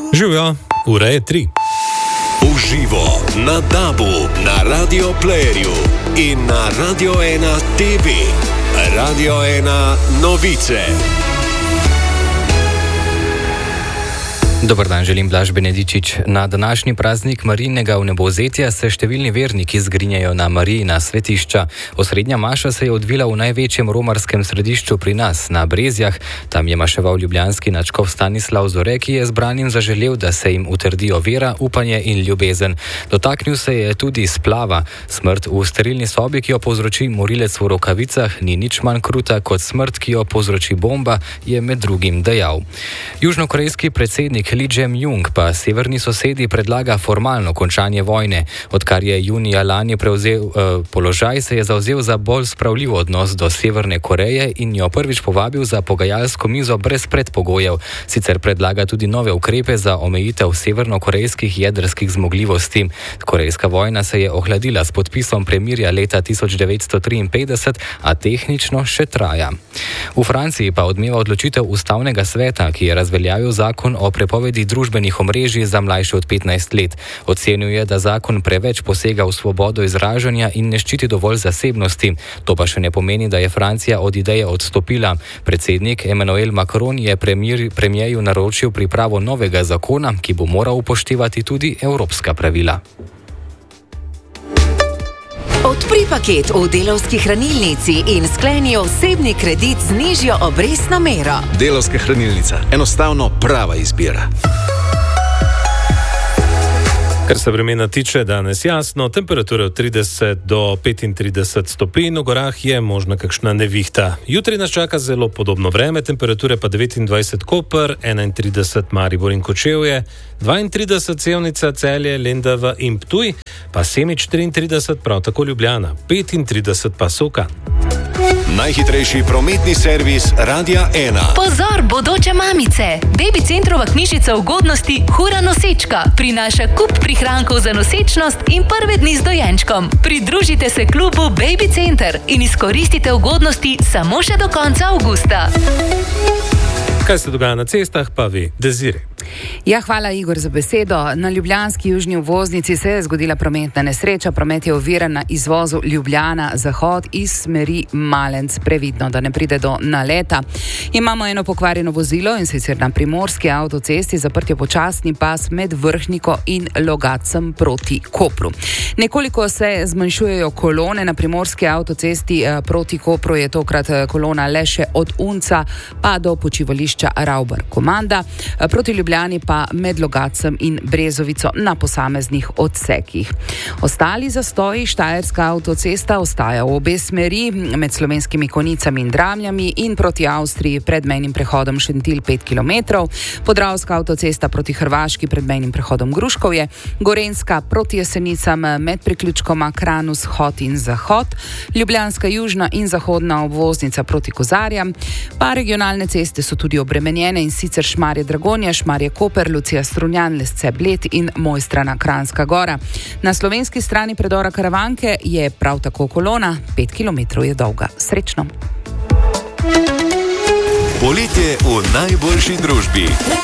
Živijo, ura je 3. Uživo na DAB-u, na Radio Playerju in na Radio 1 TV. Radio 1 novice. Dobar dan, želim Blaž Benedičič. Na današnji praznik Marijinega vnebovzetja se številni verniki zgrinjajo na Marijina svetišča. Osrednja maša se je odvila v največjem romarskem središču pri nas, na Brezjah. Tam je maševal ljubljanski nadškof Stanislav Zore, ki je zbranim zaželel, da se jim utrdijo vera, upanje in ljubezen. Dotaknil se je tudi splava. Smrt v sterilni sobi, ki jo povzroči morilec v rokavicah, ni nič manj kruta kot smrt, ki jo povzroči bomba, je med drugim dejal. Južnokorejski predsednik Lee Jae-myung pa severni sosedi predlaga formalno končanje vojne. Odkar je junija lani prevzel položaj, se je zavzel za bolj spravljiv odnos do Severne Koreje in jo prvič povabil za pogajalsko mizo brez predpogojev. Sicer predlaga tudi nove ukrepe za omejitev severnokorejskih jedrskih zmogljivosti. Korejska vojna se je ohladila s podpisom premirja leta 1953, a tehnično še traja. V Franciji pa odmeva odločitev ustavnega sveta, ki je razveljavil zakon o prepovedi družbenih omrežij za mlajše od 15 let. Ocenil je, da zakon preveč posega v svobodo izražanja in ne ščiti dovolj zasebnosti. To pa še ne pomeni, da je Francija od ideje odstopila. Predsednik Emmanuel Macron je premierju naročil pripravo novega zakona, ki bo moral upoštevati tudi evropska pravila. Odpri paket v Delavski hranilnici in skleni osebni kredit z nižjo obrestno mero. Delavska hranilnica. Enostavno prava izbira. Kar se vremena tiče, danes jasno, temperatura od 30 do 35 stopinj, v gorah je možna kakšna nevihta. Jutri nas čaka zelo podobno vreme, temperature pa 29 Koper, 31 Maribor in Kočevje, 32 Sevnica, Celje, Lendava in Ptuj, pa Semič 33, prav tako Ljubljana, 35 pa Soka. Najhitrejši prometni servis Radia 1. Pozor, bodoče mamice! Baby Centrova knjižica ugodnosti Hura nosečka prinaša kup prihrankov za nosečnost in prve dni z dojenčkom. Pridružite se klubu Baby Center in izkoristite ugodnosti samo še do konca avgusta. Kaj se dogaja na cestah, pa ve Desire. Ja, hvala Igor za besedo. Na ljubljanski južni uvoznici se je zgodila prometna nesreča. Promet je oviran na izvozu Ljubljana-Zahod iz smeri Malenc. Previdno, da ne pride do naleta. Imamo eno pokvarjeno vozilo in sicer na primorski avtocesti zaprt je počasni pas med Vrhniko in Logatcem proti Kopru. Nekoliko se zmanjšujejo kolone na primorski avtocesti proti Kopru, je tokrat kolona le še od Unca pa do počivališča Ravbar Komanda. Proti Ljubljani pa med Logatcem in Brezovico na posameznih odsekih. Ostali zastoji, Štajerska avtocesta ostaja v obe smeri med Slovenskimi Konjicami in Dramljami in proti Avstriji pred mejnim prehodom Šentilj 5 km, Podravska avtocesta proti Hrvaški pred mejnim prehodom Gruškovje, Gorenjska proti Jesenicam med priključkoma Kranus, Hod in Zahod, Ljubljanska južna in zahodna obvoznica proti Kozarjam, pa regionalne ceste so tudi obremenjene in sicer Šmarje-Dragonja, Šmarje-Koper, Lucija-Strunjan, Lesce-Bled in Mojstrana-Kranjska Gora. Na slovenski strani predora Karavanke je prav tako kolona, 5 km je dolga. Srečno! Poletje v najboljši družbi.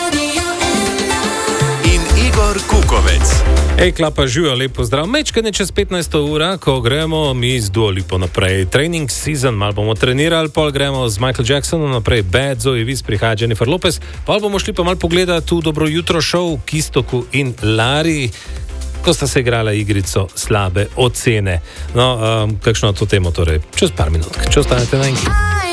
In Igor Kukovec. Ej, klapa, živijo, lep pozdrav. Mečkane čez 15. ura, ko gremo mi z Dua Lipo naprej. Training season, malo bomo trenirali, pol gremo z Michael Jacksonom naprej, Bad, Zoe Wiz, prihaja Jennifer Lopez, pol bomo šli pa malo pogledati v Dobro jutro show Kistoku in Lari, ko sta se igrala igrico Slabe ocene. No, kakšno to temo torej? Čez par minut, če ostanete na enki.